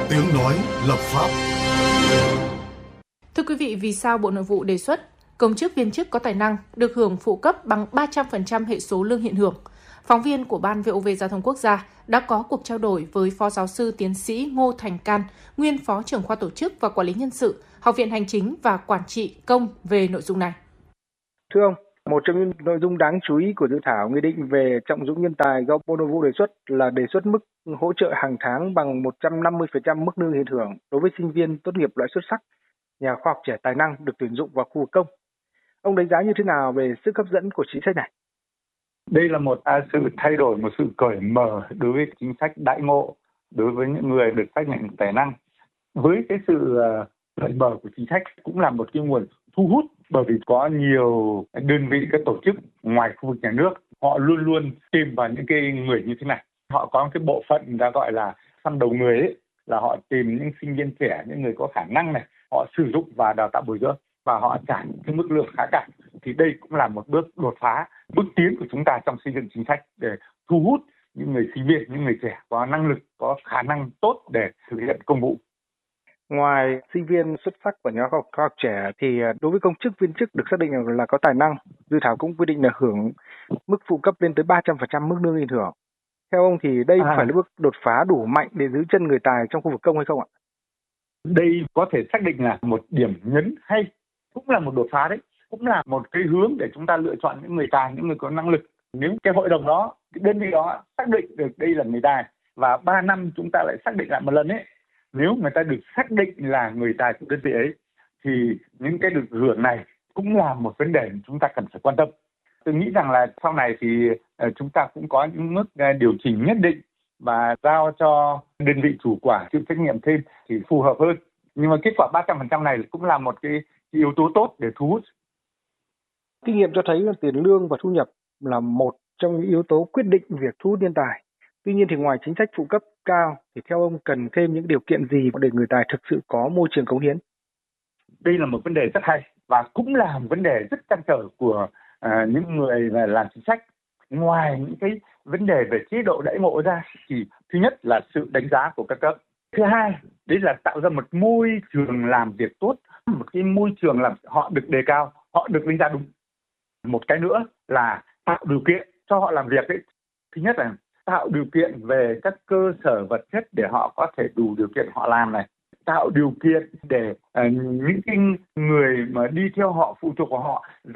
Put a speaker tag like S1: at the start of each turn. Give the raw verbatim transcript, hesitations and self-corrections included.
S1: tiếng nói lập pháp.
S2: Thưa quý vị, vì sao Bộ Nội vụ đề xuất công chức viên chức có tài năng được hưởng phụ cấp bằng ba trăm phần trăm hệ số lương hiện hưởng? Phóng viên của Ban vê o vê Giao thông Quốc gia đã có cuộc trao đổi với Phó Giáo sư Tiến sĩ Ngô Thành Can, nguyên Phó trưởng khoa Tổ chức và Quản lý Nhân sự, Học viện Hành chính và Quản trị Công về nội dung này.
S3: Thưa ông, một trong những nội dung đáng chú ý của dự thảo nghị định về trọng dụng nhân tài do Bộ Nội vụ đề xuất là đề xuất mức hỗ trợ hàng tháng bằng một trăm năm mươi phần trăm mức lương hiện hưởng đối với sinh viên tốt nghiệp loại xuất sắc, nhà khoa học trẻ tài năng được tuyển dụng vào khu vực công. Ông đánh giá như thế nào về sức hấp dẫn của chính sách này?
S4: Đây là một à, sự thay đổi, một sự cởi mở đối với chính sách đãi ngộ đối với những người được xác nhận tài năng. Với cái sự uh, cởi mở của chính sách cũng là một cái nguồn thu hút, bởi vì có nhiều đơn vị, các tổ chức ngoài khu vực nhà nước, họ luôn luôn tìm vào những cái người như thế này. Họ có cái bộ phận đã gọi là săn đầu người ấy, là họ tìm những sinh viên trẻ, những người có khả năng này, họ sử dụng và đào tạo bồi dưỡng và họ trả cái mức lương khá cả. Thì đây cũng là một bước đột phá, bước tiến của chúng ta trong xây dựng chính sách để thu hút những người sinh viên, những người trẻ có năng lực, có khả năng tốt để thực hiện công vụ.
S3: Ngoài sinh viên xuất sắc và nhà khoa học trẻ thì đối với công chức viên chức được xác định là có tài năng, dự thảo cũng quy định là hưởng mức phụ cấp lên tới ba trăm phần trăm mức lương hiện hưởng. Theo ông thì đây à. phải là bước đột phá đủ mạnh để giữ chân người tài trong khu vực công hay không ạ?
S4: Đây có thể xác định là một điểm nhấn hay, cũng là một đột phá đấy, cũng là một cái hướng để chúng ta lựa chọn những người tài, những người có năng lực. Nếu cái hội đồng đó, cái đơn vị đó xác định được đây là người tài và ba năm chúng ta lại xác định lại một lần ấy, nếu người ta được xác định là người tài của đơn vị ấy thì những cái được hưởng này cũng là một vấn đề chúng ta cần phải quan tâm. Tôi nghĩ rằng là sau này thì chúng ta cũng có những mức điều chỉnh nhất định và giao cho đơn vị chủ quản chịu trách nhiệm thêm thì phù hợp hơn. Nhưng mà kết quả ba trăm phần trăm này cũng là một cái yếu tố tốt để thu hút.
S3: Kinh nghiệm cho thấy là tiền lương và thu nhập là một trong những yếu tố quyết định việc thu hút nhân tài. Tuy nhiên thì ngoài chính sách phụ cấp cao thì theo ông cần thêm những điều kiện gì để người tài thực sự có môi trường cống hiến?
S4: Đây là một vấn đề rất hay và cũng là một vấn đề rất trăn trở của à, những người làm chính sách. Ngoài những cái vấn đề về chế độ đãi ngộ ra thì thứ nhất là sự đánh giá của các cấp. Thứ hai, đấy là tạo ra một môi trường làm việc tốt, một cái môi trường làm họ được đề cao, họ được đánh giá đúng. Một cái nữa là tạo điều kiện cho họ làm việc ấy. Thứ nhất là tạo điều kiện về các cơ sở vật chất để họ có thể đủ điều kiện họ làm này, tạo điều kiện để uh, những cái người mà đi theo họ, phụ thuộc vào họ